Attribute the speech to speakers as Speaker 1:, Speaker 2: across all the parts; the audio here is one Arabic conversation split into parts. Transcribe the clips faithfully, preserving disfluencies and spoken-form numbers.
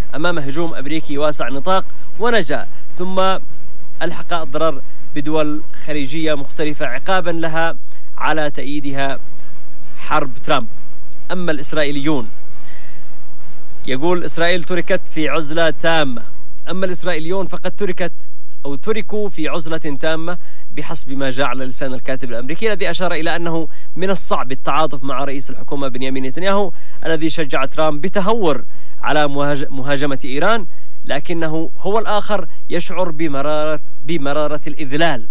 Speaker 1: أمام هجوم أمريكي واسع النطاق ونجا، ثم ألحق الضرر بدول خليجية مختلفة عقابا لها على تأييدها حرب ترامب. أما الإسرائيليون يقول إسرائيل تركت في عزلة تامة. أما الإسرائيليون فقد تركت أو تركوا في عزلة تامة بحسب ما جاء على لسان الكاتب الأمريكي، الذي أشار إلى أنه من الصعب التعاطف مع رئيس الحكومة بنيامين نتنياهو الذي شجع ترامب بتهور على مهاجمة إيران، لكنه هو الآخر يشعر بمرارة, بمرارة الإذلال.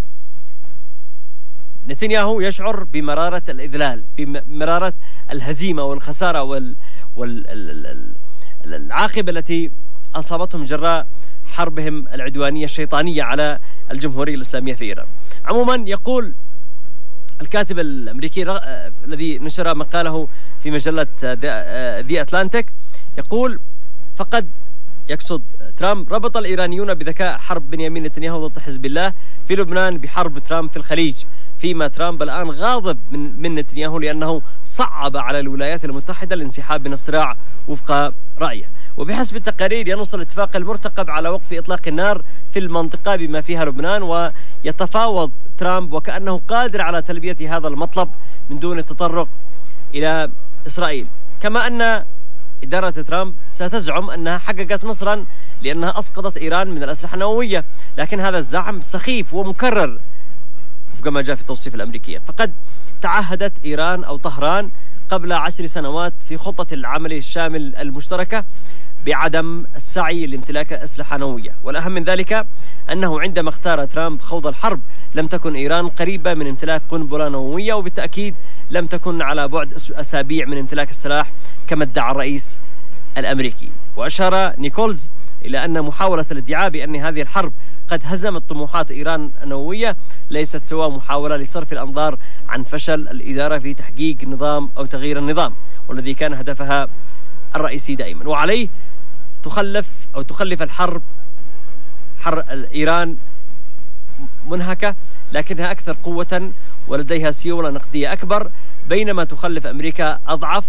Speaker 1: نتنياهو يشعر بمرارة الإذلال، بمرارة الهزيمة والخسارة وال... وال... العاقبة التي أصابتهم جراء حربهم العدوانية الشيطانية على الجمهورية الإسلامية في إيران. عموما يقول الكاتب الأمريكي الذي نشر مقاله في مجلة The Atlantic، يقول فقد يقصد ترامب ربط الإيرانيون بذكاء حرب بنيامين نتنياهو ضد حزب الله في لبنان بحرب ترامب في الخليج، فيما ترامب الآن غاضب من, من نتنياهو لأنه صعب على الولايات المتحدة الانسحاب من الصراع وفق رأيه. وبحسب التقارير ينص الاتفاق المرتقب على وقف إطلاق النار في المنطقة بما فيها لبنان، ويتفاوض ترامب وكأنه قادر على تلبية هذا المطلب من دون التطرق إلى إسرائيل. كما أن إدارة ترامب ستزعم أنها حققت نصرا لأنها أسقطت إيران من الأسلحة النووية، لكن هذا الزعم سخيف ومكرر وفق ما جاء في التوصيف الأمريكية. فقد تعهدت إيران أو طهران قبل عشر سنوات في خطة العمل الشامل المشتركة بعدم السعي لامتلاك أسلحة نووية، والأهم من ذلك أنه عندما اختار ترامب خوض الحرب لم تكن إيران قريبة من امتلاك قنبلة نووية، وبالتأكيد لم تكن على بعد أسابيع من امتلاك السلاح كما ادعى الرئيس الأمريكي. وأشار نيكولز إلى أن محاولة الادعاء بأن هذه الحرب قد هزمت طموحات إيران النووية ليست سوى محاولة لصرف الأنظار عن فشل الإدارة في تحقيق نظام أو تغيير النظام، والذي كان هدفها الرئيسي دائما. وعليه تخلف أو تخلف الحرب حر إيران منهكة لكنها أكثر قوة ولديها سيولة نقدية أكبر، بينما تخلف أمريكا أضعف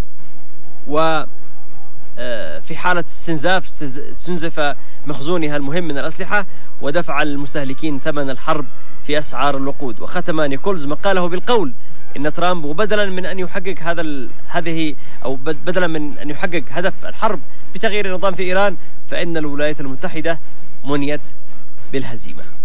Speaker 1: و في حالة استنزاف استنزف مخزونها المهم من الأسلحة ودفع المستهلكين ثمن الحرب في أسعار الوقود. وختم نيكولز مقاله بالقول إن ترامب وبدلا من أن يحقق هذا هذه أو بدلا من أن يحقق هدف الحرب بتغيير النظام في إيران، فإن الولايات المتحدة منيت بالهزيمة.